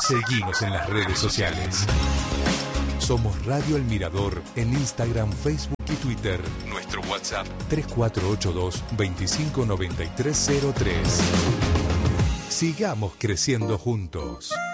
Seguinos en las redes sociales. Somos Radio El Mirador en Instagram, Facebook y Twitter. Nuestro WhatsApp 3482 259303. Sigamos creciendo juntos.